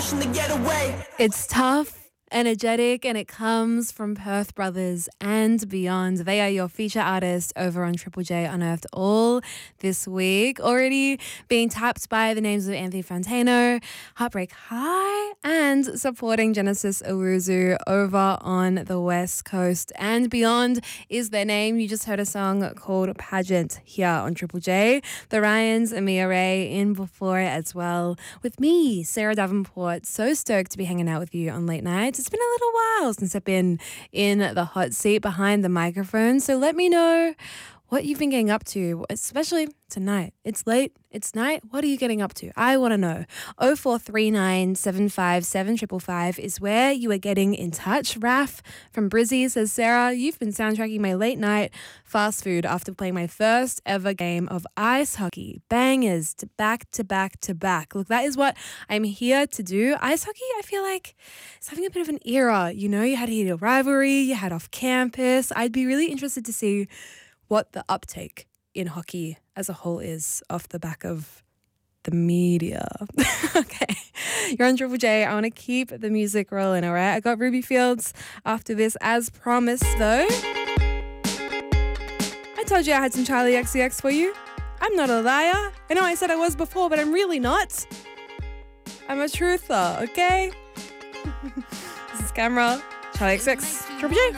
pushing to get away. It's tough, energetic, and it comes from Perth Brothers and beyond. They are your feature artists over on Triple J Unearthed all this week. Already being tapped by the names of Anthony Fantano, Heartbreak High, and supporting Genesis Owuzu over on the West Coast and beyond is their name. You just heard a song called Pageant here on Triple J. The Ryans and Mia Ray in before it as well with me, Sarah Davenport. So stoked to be hanging out with you on late nights. It's been a little while since I've been in the hot seat behind the microphone. So let me know what you've been getting up to, especially tonight. It's late, it's night. What are you getting up to? I want to know. 0439 757 555 is where you are getting in touch. Raf from Brizzy says, Sarah, you've been soundtracking my late night fast food after playing my first ever game of ice hockey. Bangers to back to back to back. Look, that is what I'm here to do. Ice hockey, I feel like it's having a bit of an era. You know, you had heated rivalry, you had off campus. I'd be really interested to see what the uptake in hockey as a whole is off the back of the media. Okay, you're on Triple J. I want to keep the music rolling, all right? I got Ruby Fields after this as promised, though. I told you I had some Charlie XCX for you. I'm not a liar. I know I said I was before, but I'm really not. I'm a truther, okay? This is Camera, Charlie XCX, Triple J.